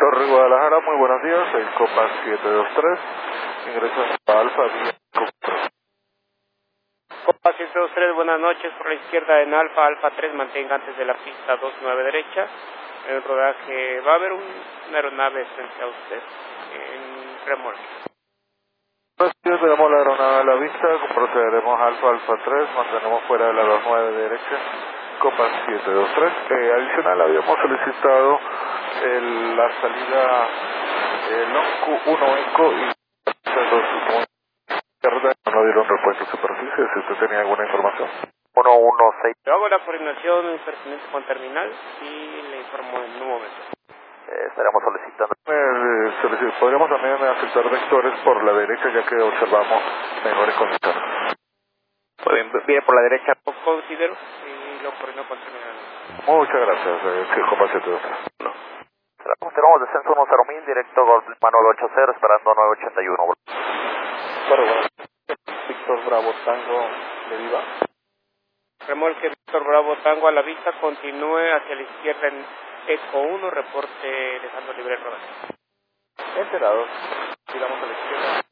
Torre Guadalajara, muy buenos días, el Copa 723, ingresas a Alfa vía Copa 723, buenas noches, por la izquierda en Alfa, Alfa 3, mantenga antes de la pista 29 derecha. En el rodaje va a haber una aeronave frente a usted en remolque. Gracias, tenemos la aeronave a la vista, procederemos Alfa, Alfa 3, mantenemos fuera de la 29 derecha, Copa 723. Adicional, habíamos solicitado la salida Long Q1 Eco y no dieron respuesta a superficie, si usted tenía alguna información. 116. Yo hago la coordinación en pertinente con terminal y le informo en un momento. Estaremos solicitando. Podríamos también aceptar vectores por la derecha, ya que observamos mejores condiciones. Viene por la derecha. Lo considero y lo coordino con terminal. Muchas gracias, Copa 723. No. Tenemos descenso 10.000, directo Golf 980, esperando 981. Bueno, Víctor Bravo Tango de Viva. Remolque Víctor Bravo Tango a la vista, continúe hacia la izquierda en Eco 1, reporte dejando libre el rodaje. Enterados, tiramos a la izquierda.